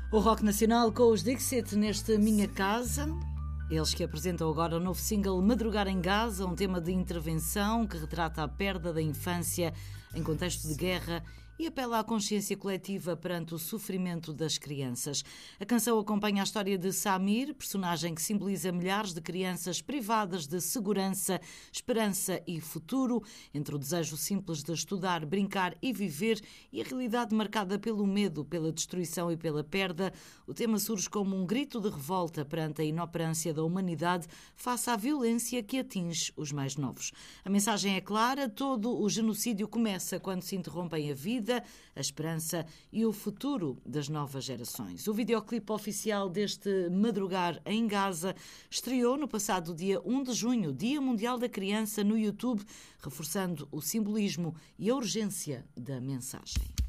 O rock nacional com os Dixit neste Minha Casa. Eles que apresentam agora o novo single Madrugar em Gaza, um tema de intervenção que retrata a perda da infância em contexto de guerra e apela à consciência coletiva perante o sofrimento das crianças. A canção acompanha a história de Samir, personagem que simboliza milhares de crianças privadas de segurança, esperança e futuro, entre o desejo simples de estudar, brincar e viver e a realidade marcada pelo medo, pela destruição e pela perda. O tema surge como um grito de revolta perante a inoperância da humanidade face à violência que atinge os mais novos. A mensagem é clara: todo o genocídio começa quando se interrompem a vida, a esperança e o futuro das novas gerações. O videoclipe oficial deste Madrugar em Gaza estreou no passado dia 1 de junho, Dia Mundial da Criança, no YouTube, reforçando o simbolismo e a urgência da mensagem.